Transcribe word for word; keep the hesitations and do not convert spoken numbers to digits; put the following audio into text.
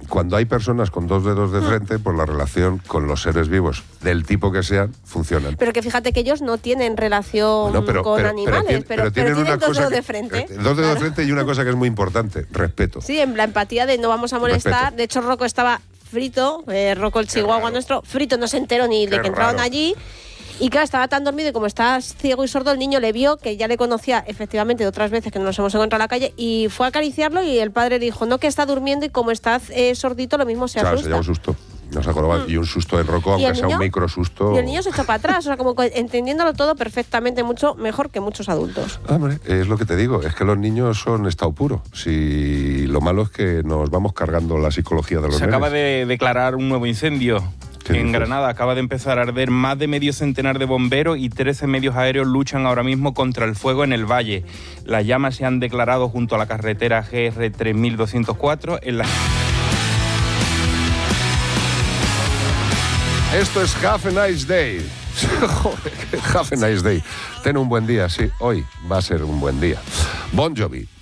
cuando hay personas con dos dedos de frente, pues la relación con los seres vivos, del tipo que sean, funcionan. Pero que fíjate que ellos no tienen relación bueno, pero, con pero, animales, pero, pero, pero tienen, pero tienen dos dedos que, de frente. Dos dedos claro. de frente y una cosa que es muy importante, respeto. Sí, en la empatía de no vamos a molestar. Respeto. De hecho, Rocco estaba frito, eh, Rocco el chihuahua nuestro, frito, no se enteró ni Qué de que entraron raro. allí. Y claro, estaba tan dormido y como está ciego y sordo, el niño le vio, que ya le conocía efectivamente de otras veces que nos hemos encontrado en la calle, y fue a acariciarlo y el padre dijo, no, que está durmiendo y como está eh, sordito, lo mismo se claro, asusta. Se lleva un susto. Nos acordaba, mm. y un susto en Rocco, aunque sea un micro susto. Y el niño se echó para atrás, o sea, como entendiéndolo todo perfectamente, mucho mejor que muchos adultos. Hombre, es lo que te digo, es que los niños son estado puro. Si lo malo es que nos vamos cargando la psicología de los Se nenes. acaba de declarar un nuevo incendio. En Granada acaba de empezar a arder, más de medio centenar de bomberos y trece medios aéreos luchan ahora mismo contra el fuego en el valle. Las llamas se han declarado junto a la carretera G R tres mil doscientos cuatro en la... Esto es Have a Nice Day. Have a Nice Day. Ten un buen día, sí, hoy va a ser un buen día. Bon Jovi.